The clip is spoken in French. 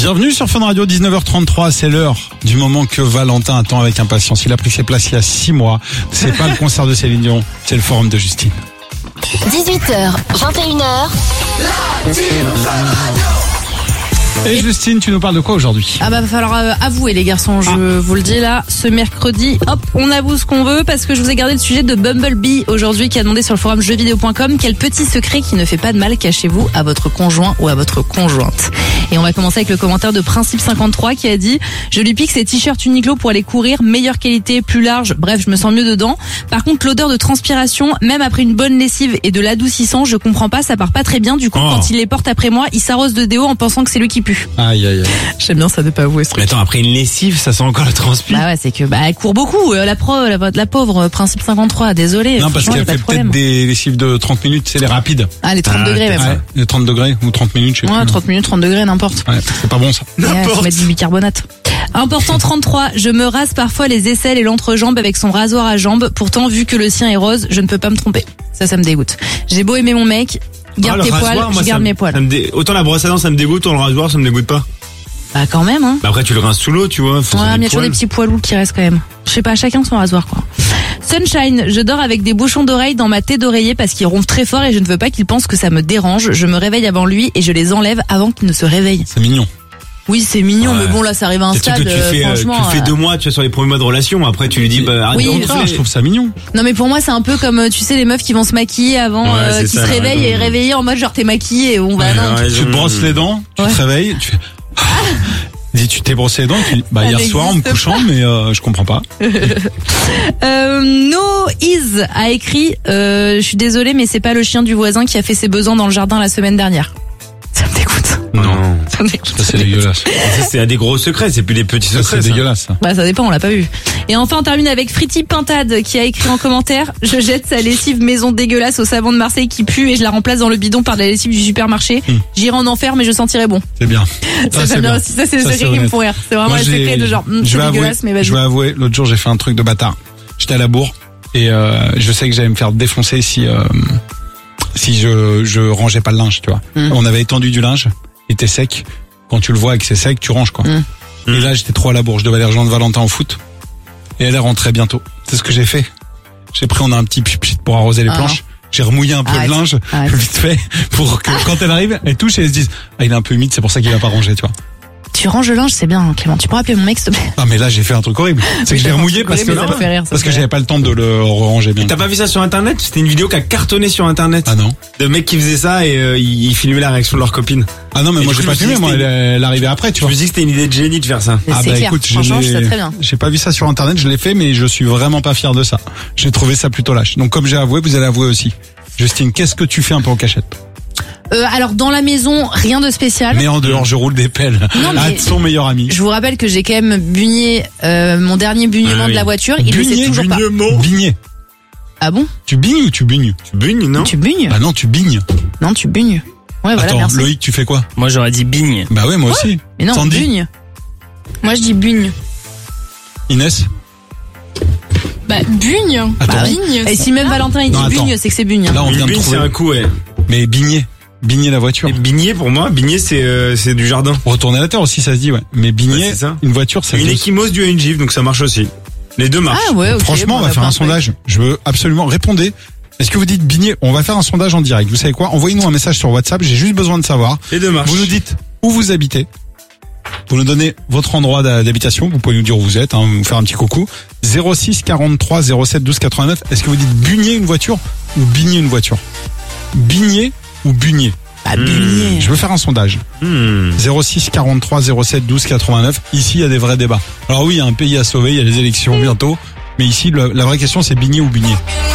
Bienvenue sur Fun Radio, 19h33, c'est l'heure du moment que Valentin attend avec impatience. Il a pris ses places il y a 6 mois. C'est pas le concert de Céline Dion, c'est le forum de Justine. 18h, 21h. Et Justine, tu nous parles de quoi aujourd'hui? Va falloir avouer les garçons, je vous le dis là, ce mercredi, hop, on avoue ce qu'on veut parce que je vous ai gardé le sujet de Bumblebee aujourd'hui qui a demandé sur le forum jeuxvideo.com quel petit secret qui ne fait pas de mal cachez-vous à votre conjoint ou à votre conjointe. Et on va commencer avec le commentaire de Principe53 qui a dit « Je lui pique ses t-shirts Uniqlo pour aller courir, meilleure qualité, plus large, bref, je me sens mieux dedans. Par contre, l'odeur de transpiration, même après une bonne lessive et de l'adoucissant, je comprends pas, ça part pas très bien. Du coup, quand il les porte après moi, il s'arrose de déo en pensant que c'est lui qui pue. » Aïe, aïe, aïe. J'aime bien ça de pas avouer ce truc. Mais attends, après une lessive, ça sent encore la transpi. Bah ouais, c'est que elle court beaucoup, la pauvre Principe 53, désolé. Non, parce qu'elle fait peut-être des lessives de 30 minutes, c'est les rapides. Ah, les 30 degrés même. Ouais, les 30 degrés ou 30 minutes, je sais plus. Ouais, 30 minutes, 30 degrés, n'importe. Ouais, c'est pas bon ça. Faut mettre du bicarbonate. Important 33, je me rase parfois les aisselles et l'entrejambe avec son rasoir à jambes. Pourtant, vu que le sien est rose, je ne peux pas me tromper. Ça me dégoûte. J'ai beau aimer mon mec, garde tes poils, je garde mes poils. Autant la brosse à dents, ça me dégoûte, autant le rasoir, ça me dégoûte pas. Bah quand même, hein. Bah après, tu le rinces sous l'eau, tu vois. Ouais, mais il y a toujours des petits poilous qui restent quand même. Je sais pas, chacun son rasoir, quoi. Sunshine, je dors avec des bouchons d'oreilles dans ma tête d'oreiller parce qu'il ronfle très fort et je ne veux pas qu'il pense que ça me dérange. Je me réveille avant lui et je les enlève avant qu'il ne se réveille. C'est mignon. Oui, c'est mignon, mais bon, là, ça arrive à un stade, franchement. Tu le fais 2 mois, tu vois, sur les premiers mois de relation. Après, tu lui dis, arrête de ronfler. Je trouve ça mignon. Non, mais pour moi, c'est un peu comme, tu sais, les meufs qui vont se maquiller avant, qui se réveillent et réveillés en mode genre t'es maquillée. On va, non. Tu te brosses les dents, tu te réveilles, tu fais, dis, tu t'es brossé les dents, tu dis, hier soir en me couchant, mais je comprends pas. No Is a écrit, je suis désolée, mais c'est pas le chien du voisin qui a fait ses besoins dans le jardin la semaine dernière. Ça me dégoûte. Non. Ça me dégoûte. Ça, c'est dégueulasse. Ça, c'est des gros secrets, c'est plus des petits secrets. C'est dégueulasse, ça. Bah, ça dépend, on l'a pas vu. Et enfin, on termine avec Fritty Pintade qui a écrit en commentaire, je jette sa lessive maison dégueulasse au savon de Marseille qui pue et je la remplace dans le bidon par de la lessive du supermarché. J'irai en enfer, mais je sentirai bon. C'est bien. Ça, c'est bien aussi. Ça, c'est le secret qui me font rire. C'est vraiment le secret de genre, c'est dégueulasse, mais vas-y. Je vais avouer, l'autre jour, j'ai fait un truc de bâtard. J'étais à la bourre et je sais que j'allais me faire défoncer si je rangeais pas le linge, tu vois. On avait étendu du linge, il était sec. Quand tu le vois et que c'est sec, tu ranges, quoi. Et là, j'étais trop à la bourre. Je devais aller rejoindre Valentin au foot. Et elle est rentrée bientôt. C'est ce que j'ai fait. On a un petit pipit pour arroser les planches. J'ai remouillé un peu le linge, vite fait, pour que quand elle arrive, elle touche et elle se dise, il est un peu humide, c'est pour ça qu'il va pas ranger, tu vois. Tu ranges le linge, c'est bien, Clément. Tu pourras appeler mon mec, s'il te plaît. Ah, mais là, j'ai fait un truc horrible. C'est que je l'ai remouillé parce que j'avais pas le temps de le ranger bien. T'as pas vu ça sur Internet? C'était une vidéo qui a cartonné sur Internet. Ah non. De mecs qui faisaient ça et ils filmaient la réaction de leur copine. Ah non, mais moi, j'ai pas filmé, moi, elle arrivait après, tu vois. Je me dis que c'était une idée de génie de faire ça. Ah bah écoute, franchement, je sais très bien. J'ai pas vu ça sur Internet, je l'ai fait, mais je suis vraiment pas fier de ça. J'ai trouvé ça plutôt lâche. Donc, comme j'ai avoué, vous allez avouer aussi. Justine, qu'est-ce que tu fais un peu en cachette? Alors dans la maison, rien de spécial. Mais en dehors, je roule des pelles à son meilleur ami. Je vous rappelle que j'ai quand même bugné mon dernier bugnement de la voiture. Il le sait toujours pas. Bigné. Ah bon? Tu bignes ou tu bugnes? Tu bugnes, non? Tu bugnes? Ah non, tu bignes. Non, tu bugnes. Ouais, voilà, attends, merci. Loïc, tu fais quoi? Moi, j'aurais dit bigne. Bah ouais, moi aussi. Mais non, Sandy. bugne. Moi, je dis bugne. Inès? Bah, bugne. Attends. Bigne. Et si même Valentin il dit bugne, c'est que c'est bugne. Là, on vient de trouver. C'est un coup, ouais. Mais bigner la voiture. Bigner, pour moi, bigner, c'est du jardin. Retourner la terre aussi, ça se dit, ouais. Mais bigner, une voiture, ça se dit. Une échymose due à une gifle, donc ça marche aussi. Les deux marchent. Ah ouais, ok. Franchement, on va faire un sondage. Je veux absolument répondre. Est-ce que vous dites bigner? On va faire un sondage en direct. Vous savez quoi? Envoyez-nous un message sur WhatsApp. J'ai juste besoin de savoir. Les deux marchent. Vous nous dites où vous habitez. Vous nous donnez votre endroit d'habitation. Vous pouvez nous dire où vous êtes, vous faire un petit coucou. 06 43 07 12 89. Est-ce que vous dites bugner une voiture ou bigner une voiture? Bigner ou bugner? Ah, bugner. Je veux faire un sondage. 06 43 07 12 89. Ici, il y a des vrais débats. Alors oui, il y a un pays à sauver, il y a les élections bientôt. Mais ici, la vraie question, c'est bigner ou bugner.